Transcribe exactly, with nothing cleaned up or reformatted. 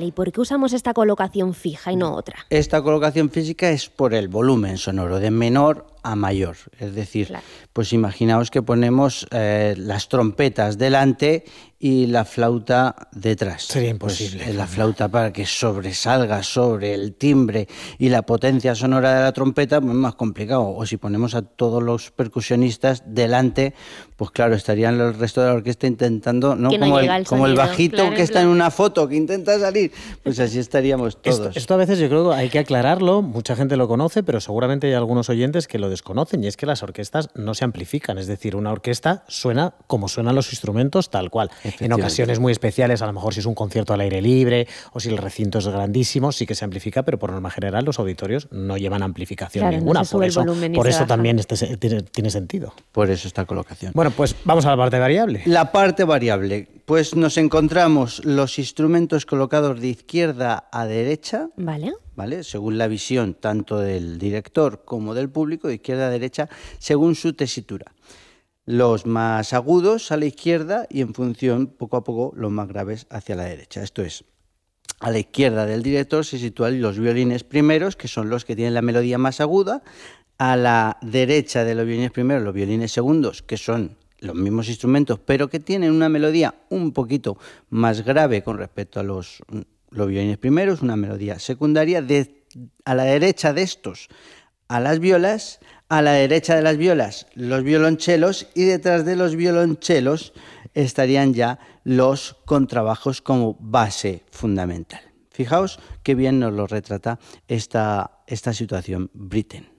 Vale, ¿y por qué usamos esta colocación fija y no otra? Esta colocación física es por el volumen sonoro, de menor a mayor. Es decir, claro. pues imaginaos que ponemos eh, las trompetas delante y la flauta detrás. Sería imposible. Pues, la flauta, para que sobresalga sobre el timbre y la potencia sonora de la trompeta, pues es más complicado. O si ponemos a todos los percusionistas delante, pues claro, estarían el resto de la orquesta intentando, ¿no? Que no como, llega el, el como el sonido, bajito claro, que en está plan. en una foto, que intenta salir. Pues así estaríamos todos. Esto, esto a veces yo creo que hay que aclararlo, mucha gente lo conoce, pero seguramente hay algunos oyentes que lo desconocen, y es que las orquestas no se amplifican, es decir, una orquesta suena como suenan los instrumentos tal cual. En ocasiones muy especiales, a lo mejor si es un concierto al aire libre o si el recinto es grandísimo, sí que se amplifica, pero por norma general los auditorios no llevan amplificación claro, ninguna. No se sube por eso, el volumen y por se eso baja. también este, tiene, tiene sentido. Por eso esta colocación. Bueno, pues vamos a la parte variable. La parte variable. Pues nos encontramos los instrumentos colocados de izquierda a derecha. Vale. ¿Vale? Según la visión tanto del director como del público, de izquierda a derecha, según su tesitura. Los más agudos a la izquierda y en función, poco a poco, los más graves hacia la derecha. Esto es, a la izquierda del director se sitúan los violines primeros, que son los que tienen la melodía más aguda. A la derecha de los violines primeros, los violines segundos, que son los mismos instrumentos, pero que tienen una melodía un poquito más grave con respecto a los, los violines primeros, una melodía secundaria. De, a la derecha de estos, a las violas. A la derecha de las violas, los violonchelos, y detrás de los violonchelos estarían ya los contrabajos como base fundamental. Fijaos qué bien nos lo retrata esta, esta situación Britten.